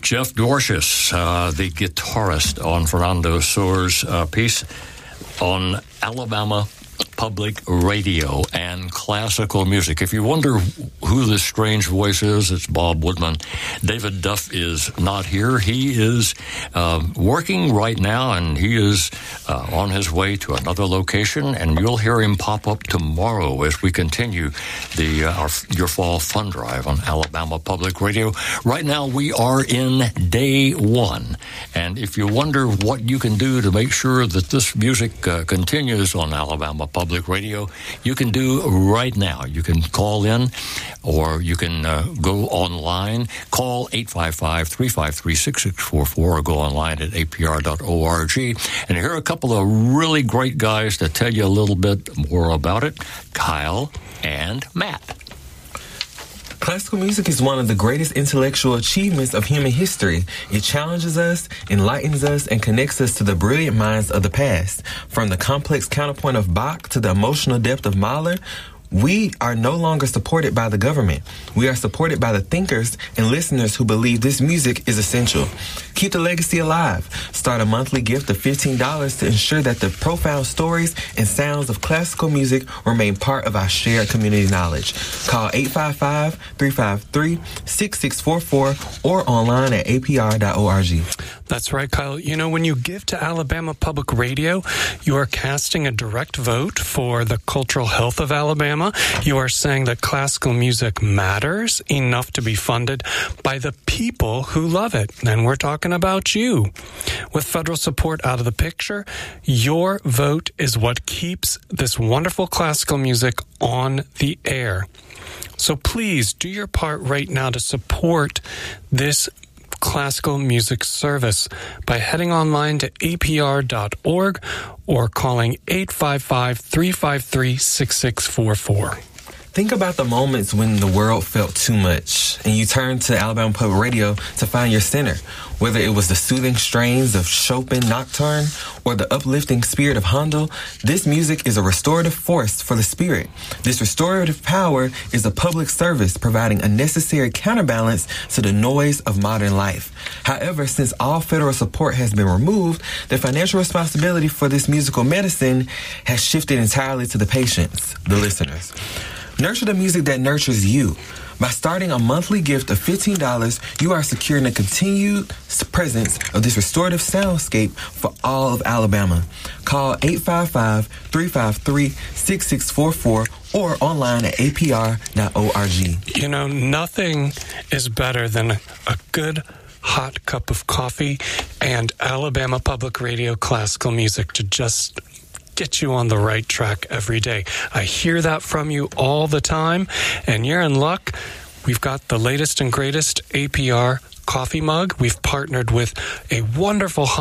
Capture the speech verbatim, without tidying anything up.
Jeff Dorshus, uh, the guitarist on Fernando Soare's uh, piece on Alabama Public Radio and classical music. If you wonder who this strange voice is, it's Bob Woodman. David Duff is not here. He is uh, working right now, and he is uh, on his way to another location, and you'll hear him pop up tomorrow as we continue the uh, our, your fall fun drive on Alabama Public Radio. Right now, we are in day one, and if you wonder what you can do to make sure that this music uh, continues on Alabama Public Radio, you can do right now. You can call in, or you can uh, go online. Call eight five five, three five three, six six four four or go online at A P R dot org. And here are a couple of really great guys to tell you a little bit more about it, Kyle and Matt. Classical music is one of the greatest intellectual achievements of human history. It challenges us, enlightens us, and connects us to the brilliant minds of the past. From the complex counterpoint of Bach to the emotional depth of Mahler, we are no longer supported by the government. We are supported by the thinkers and listeners who believe this music is essential. Keep the legacy alive. Start a monthly gift of fifteen dollars to ensure that the profound stories and sounds of classical music remain part of our shared community knowledge. Call eight five five, three five three, six six four four or online at A P R dot org. That's right, Kyle. You know, when you give to Alabama Public Radio, you are casting a direct vote for the cultural health of Alabama. You are saying that classical music matters enough to be funded by the people who love it. And we're talking about you. With federal support out of the picture, your vote is what keeps this wonderful classical music on the air. So please do your part right now to support this classical music service by heading online to A P R dot org or calling eight five five, three five three, six six four four. Think about the moments when the world felt too much and you turned to Alabama Public Radio to find your center. Whether it was the soothing strains of Chopin Nocturne or the uplifting spirit of Handel, this music is a restorative force for the spirit. This restorative power is a public service providing a necessary counterbalance to the noise of modern life. However, since all federal support has been removed, the financial responsibility for this musical medicine has shifted entirely to the patients, the listeners. Nurture the music that nurtures you. By starting a monthly gift of fifteen dollars, you are securing the continued presence of this restorative soundscape for all of Alabama. Call eight five five, three five three, six six four four or online at A P R dot org. You know, nothing is better than a, a good hot cup of coffee and Alabama Public Radio classical music to just get you on the right track every day. I hear that from you all the time, and you're in luck. We've got the latest and greatest A P R coffee mug. We've partnered with a wonderful